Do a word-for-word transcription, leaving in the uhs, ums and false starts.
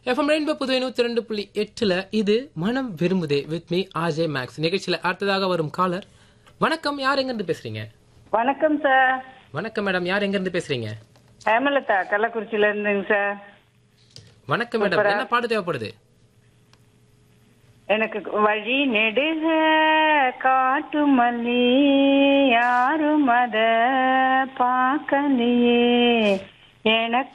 FM rainbow Puduvai நூத்தி ரெண்டு புள்ளி எட்டுல இது மனம் விரும்புதே வித் மீ ஆர்ஜே மேக்ஸ் நிகழ்ச்சியில அடுத்ததாக வரும் காலர். வணக்கம், யார் எங்க இருந்து பேசுறீங்க? வணக்கம் சார். வணக்கம் மேடம், யார் எங்க இருந்து பேசுறீங்க? ஹேமலதா, கள்ளக்குறிச்சியில இருந்துங்க சார். வணக்கம் மேடம், என்ன பாட்டு தேவைப்படுது? எனக்கு வழி நெடுக காட்டு மல்லி யாரும் அத பாக்கலையே, எனக்கு